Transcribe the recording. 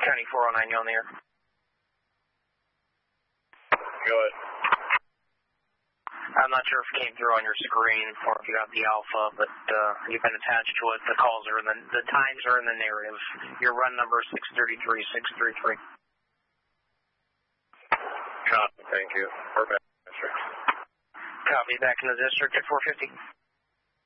County 409, you on the air? Go ahead. I'm not sure if it came through on your screen or if you got the alpha, but you've been attached to it. The calls are in the times are in the narrative. Your run number is 633-633. Copy, thank you. We're back. Copy, back in the district at 450.